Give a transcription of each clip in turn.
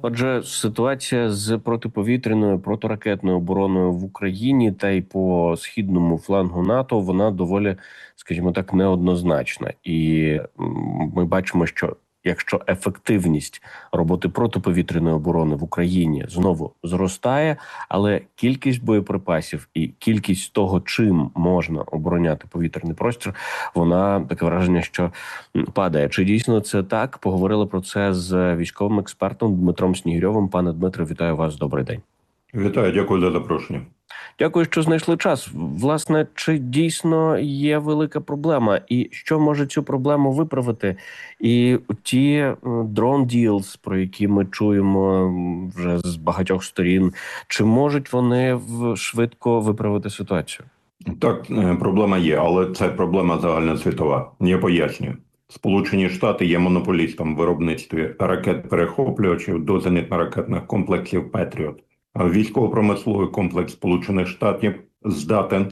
Отже, ситуація з протиповітряною, протиракетною обороною в Україні та й по східному флангу НАТО, вона доволі, скажімо так, неоднозначна. І ми бачимо, що якщо ефективність роботи протиповітряної оборони в Україні знову зростає, але кількість боєприпасів і кількість того, чим можна обороняти повітряний простір, вона таке враження, що падає. Чи дійсно це так? Поговорили про це з військовим експертом Дмитром Снігирьовим. Пане Дмитре, вітаю вас. Добрий день. Вітаю, дякую за запрошення. Дякую, що знайшли час. Власне, чи дійсно є велика проблема, і що може цю проблему виправити? І ті drone deals, про які ми чуємо вже з багатьох сторін, чи можуть вони швидко виправити ситуацію? Так, проблема є, але це проблема загальносвітова. Я пояснюю. Сполучені Штати є монополістом в виробництві ракет-перехоплювачів до зенитно-ракетних комплексів «Петріот». Військово-промисловий комплекс Сполучених Штатів здатен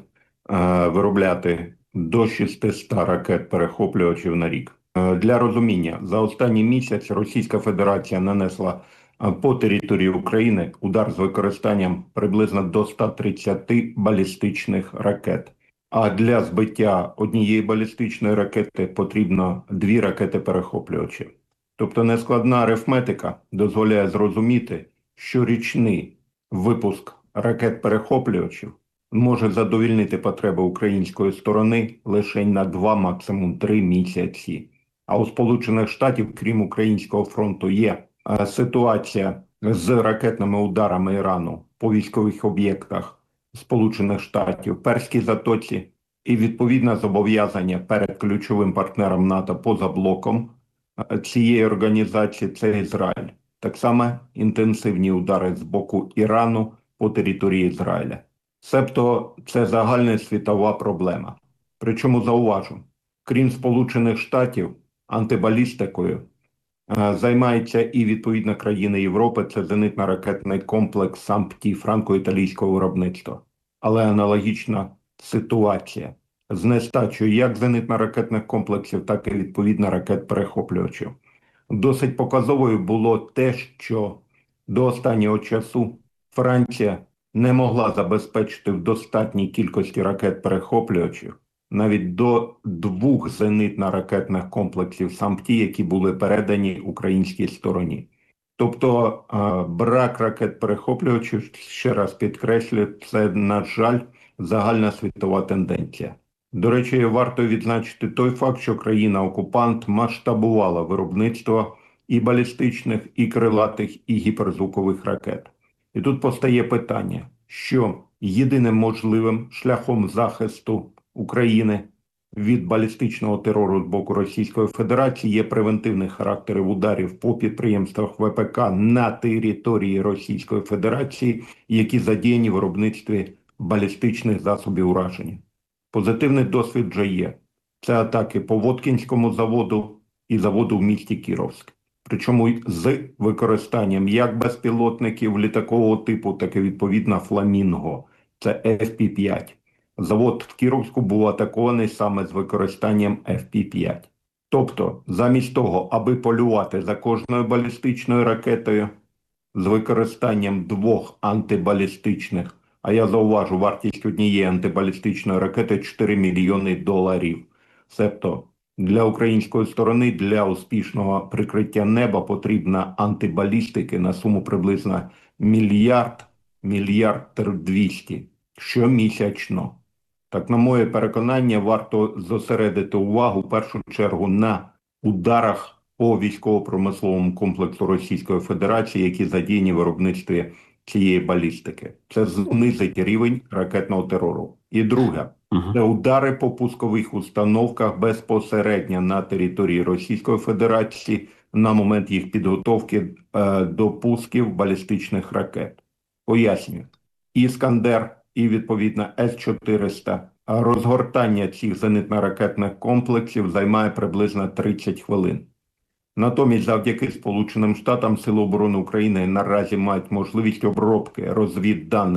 виробляти до 600 ракет-перехоплювачів на рік. Для розуміння, за останній місяць Російська Федерація нанесла по території України удар з використанням приблизно до 130 балістичних ракет. А для збиття однієї балістичної ракети потрібно 2 ракети-перехоплювачі. Тобто нескладна арифметика дозволяє зрозуміти, що річний випуск ракет-перехоплювачів може задовільнити потреби української сторони лише на 2, максимум 3 місяці. А у Сполучених Штатів, крім українського фронту, є ситуація з ракетними ударами Ірану по військових об'єктах Сполучених Штатів, Перській затоці і відповідне зобов'язання перед ключовим партнером НАТО поза блоком цієї організації – це Ізраїль. Так само інтенсивні удари з боку Ірану по території Ізраїля. Себто це загальна світова проблема. Причому зауважу, крім Сполучених Штатів, антибалістикою займаються і відповідно країни Європи, це зенитно-ракетний комплекс САМПТІ франко-італійського виробництва. Але аналогічна ситуація з нестачею як зенитно-ракетних комплексів, так і відповідно ракет-перехоплювачів. Досить показовою було те, що до останнього часу Франція не могла забезпечити в достатній кількості ракет-перехоплювачів навіть до 2 зенитно-ракетних комплексів САМПТІ, які були передані українській стороні. Тобто брак ракет-перехоплювачів, ще раз підкреслюю, це, на жаль, загальна світова тенденція. До речі, варто відзначити той факт, що країна-окупант масштабувала виробництво і балістичних, і крилатих, і гіперзвукових ракет. І тут постає питання, що єдиним можливим шляхом захисту України від балістичного терору з боку Російської Федерації є превентивний характер ударів по підприємствах ВПК на території Російської Федерації, які задіяні в виробництві балістичних засобів ураження. Позитивний досвід вже є. Це атаки по Воткінському заводу і заводу в місті Кіровськ. Причому з використанням як безпілотників літакового типу, так і відповідно «Фламінго». Це FP-5. Завод в Кіровську був атакований саме з використанням FP-5. Тобто, замість того, аби полювати за кожною балістичною ракетою з використанням 2 антибалістичних, а я зауважу, вартість однієї антибалістичної ракети $4 мільйони. Себто, для української сторони для успішного прикриття неба потрібна антибалістики на суму приблизно мільярд 200 щомісячно. Так, на моє переконання, варто зосередити увагу в першу чергу на ударах по військово-промисловому комплексу Російської Федерації, які задіяні в виробництві цієї балістики. Це знизить рівень ракетного терору. І друге, це удари по пускових установках безпосередньо на території Російської Федерації на момент їх підготовки до пусків балістичних ракет. Пояснюю. «Іскандер» і, відповідно, С-400. Розгортання цих зенитно-ракетних комплексів займає приблизно 30 хвилин. Натомість, завдяки Сполученим Штатам, Сили оборони України наразі мають можливість обробки розвідданих